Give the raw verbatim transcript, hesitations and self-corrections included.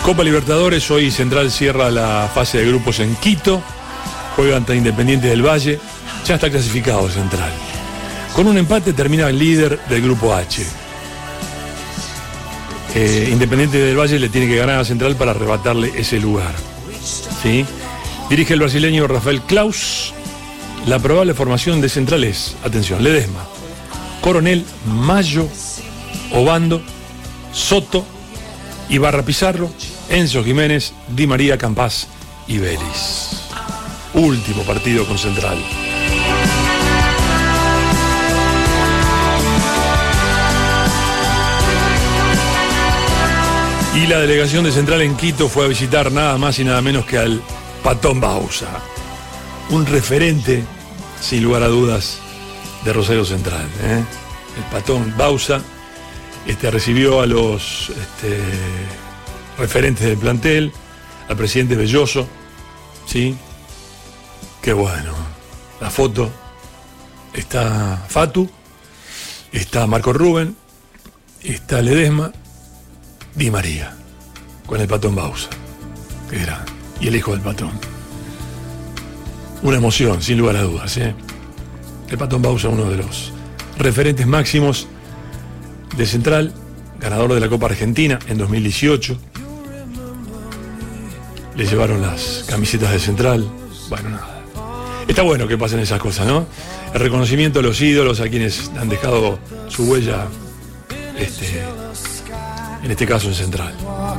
Copa Libertadores, hoy Central cierra la fase de grupos en Quito, juega ante Independiente del Valle, ya está clasificado Central. Con un empate termina el líder del grupo H. Eh, Independiente del Valle le tiene que ganar a Central para arrebatarle ese lugar. ¿Sí? Dirige el brasileño Rafael Claus. La probable formación de Central es, atención, Ledesma, Coronel, Mayo, Obando, Soto, Ibarra Pizarro, Enzo Jiménez, Di María, Campás y Vélez. Último partido con Central. Y la delegación de Central en Quito fue a visitar nada más y nada menos que al Patón Bausa, un referente, sin lugar a dudas, de Rosario Central. ¿eh? El Patón Bausa este, recibió a los este, referentes del plantel, al presidente Belloso, ¿sí? Qué bueno. La foto, está Fatu, está Marco Rubén, está Ledesma, Di María, con el Patón Bausa, que era, y el hijo del Patón. Una emoción, sin lugar a dudas. ¿eh? El Patón Bausa, uno de los referentes máximos de Central, ganador de la Copa Argentina en dos mil dieciocho. Le llevaron las camisetas de Central. Bueno, nada. Está bueno que pasen esas cosas, ¿no? El reconocimiento a los ídolos, a quienes han dejado su huella, este, en este caso en Central.